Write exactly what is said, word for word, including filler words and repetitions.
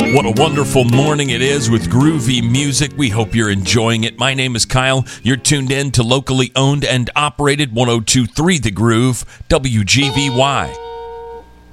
What a wonderful morning it is with groovy music. We hope you're enjoying it. My name is Kyle. You're tuned in to locally owned and operated one oh two point three The Groove, W G V Y.